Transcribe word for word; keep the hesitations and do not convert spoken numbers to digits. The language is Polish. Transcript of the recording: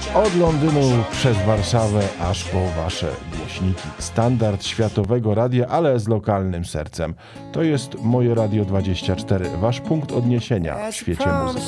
Od Londynu przez Warszawę aż po wasze głośniki. Standard światowego radia, ale z lokalnym sercem. To jest Moje Radio dwadzieścia cztery, wasz punkt odniesienia w świecie muzyki.